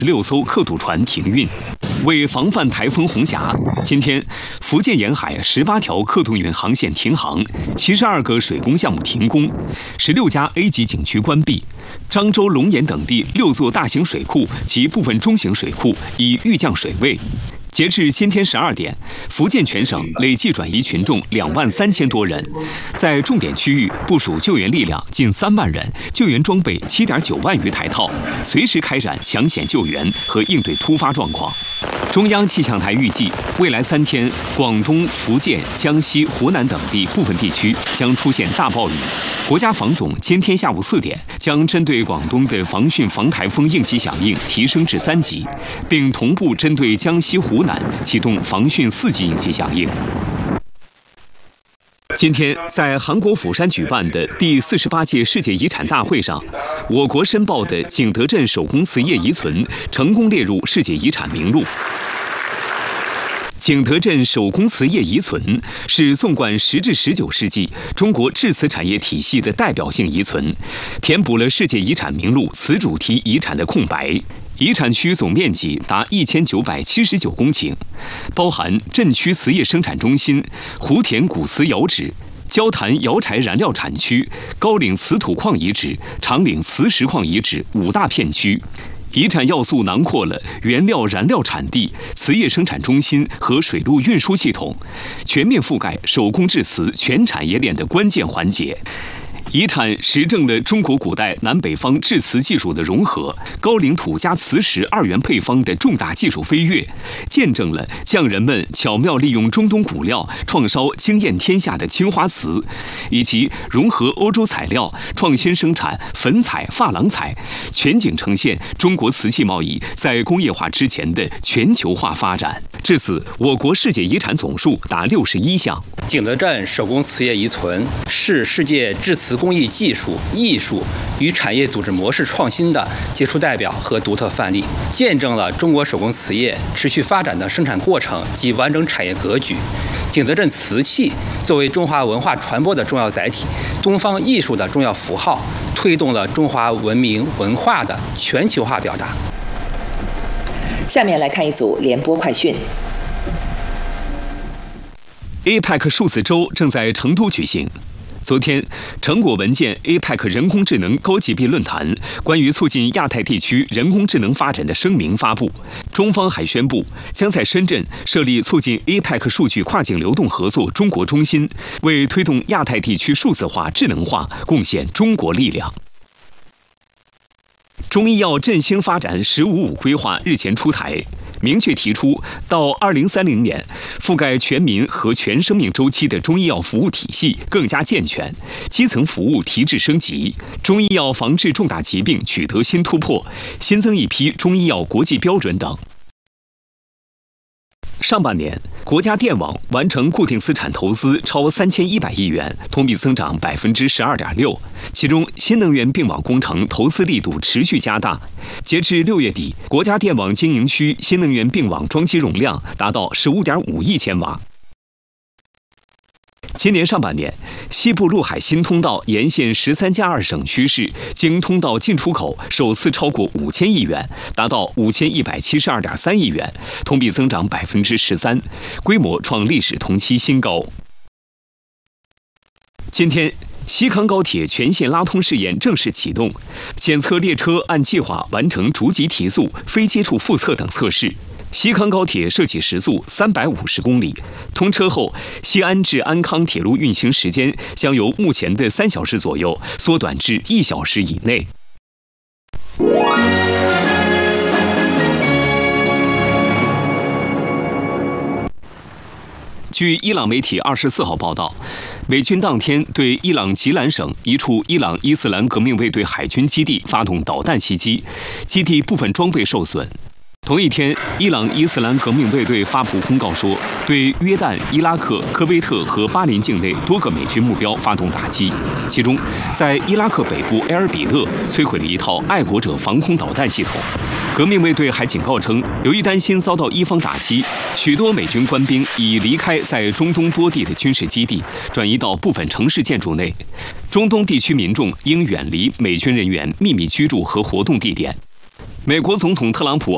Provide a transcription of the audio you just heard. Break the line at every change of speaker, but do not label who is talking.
6艘客渡船停运。为防范台风红霞，今天福建沿海18条客渡运航线停航，72个水工项目停工，16家 A 级景区关闭。漳州、龙岩等地6座大型水库及部分中型水库已预降水位。截至今天12点，福建全省累计转移群众23000多人，在重点区域部署救援力量近3万人，救援装备7.9万余台套，随时开展抢险救援和应对突发状况。中央气象台预计，未来3天，广东、福建、江西、湖南等地部分地区将出现大暴雨。国家防总今天下午4点将针对广东的防汛防台风应急响应提升至3级，并同步针对江西、湖南启动防汛4级应急响应。今天，在韩国釜山举办的第48届世界遗产大会上，我国申报的景德镇手工瓷业遗存成功列入世界遗产名录。景德镇手工瓷业遗存是纵贯10至19世纪中国制瓷产业体系的代表性遗存，填补了世界遗产名录瓷主题遗产的空白。遗产区总面积达1979公顷，包含镇区瓷业生产中心、湖田古瓷窑址、焦潭窑柴燃料产区、高岭瓷土矿遗址、长岭瓷石矿遗址5大片区。遗产要素囊括了原料燃料产地、瓷业生产中心和水路运输系统，全面覆盖手工制瓷全产业链的关键环节。遗产实证了中国古代南北方制瓷技术的融合，高岭土加瓷石2元配方的重大技术飞跃，见证了匠人们巧妙利用中东骨料创烧惊艳天下的青花瓷，以及融合欧洲材料创新生产粉彩、珐琅彩，全景呈现中国瓷器贸易在工业化之前的全球化发展。至此，我国世界遗产总数达61项。
景德镇手工瓷业遗存是世界制瓷工艺技术、艺术与产业组织模式创新的杰出代表和独特范例，见证了中国手工瓷业持续发展的生产过程及完整产业格局。景德镇瓷器作为中华文化传播的重要载体，东方艺术的重要符号，推动了中华文明文化的全球化表达。
下面来看一组联播快讯。
APEC 数字周正在成都举行。昨天，成果文件 APEC 人工智能高级别论坛关于促进亚太地区人工智能发展的声明发布。中方还宣布，将在深圳设立促进 APEC 数据跨境流动合作中国中心，为推动亚太地区数字化、智能化贡献中国力量。中医药振兴发展“15+5”规划日前出台，明确提出，到2030年，覆盖全民和全生命周期的中医药服务体系更加健全，基层服务提质升级，中医药防治重大疾病取得新突破，新增一批中医药国际标准等。上半年，国家电网完成固定资产投资超3100亿元，同比增长12.6%。其中，新能源并网工程投资力度持续加大。截至6月底，国家电网经营区新能源并网装机容量达到15.5亿千瓦。今年上半年，西部陆海新通道沿线13+2省区市经通道进出口首次超过5000亿元，达到5172.3亿元，同比增长13%，规模创历史同期新高。今天，西康高铁全线拉通试验正式启动，检测列车按计划完成逐级提速、非接触复测等测试。西康高铁设计时速350公里，通车后，西安至安康铁路运行时间将由目前的3小时左右缩短至1小时以内。据伊朗媒体24号报道，美军当天对伊朗吉兰省一处伊朗伊斯兰革命卫队海军基地发动导弹袭击，基地部分装备受损。同一天，伊朗伊斯兰革命卫队发布公告说，对约旦、伊拉克、科威特和巴林境内多个美军目标发动打击。其中，在伊拉克北部埃尔比勒摧毁了一套爱国者防空导弹系统。革命卫队还警告称，由于担心遭到伊方打击，许多美军官兵已离开在中东多地的军事基地，转移到部分城市建筑内。中东地区民众应远离美军人员秘密居住和活动地点。美国总统特朗普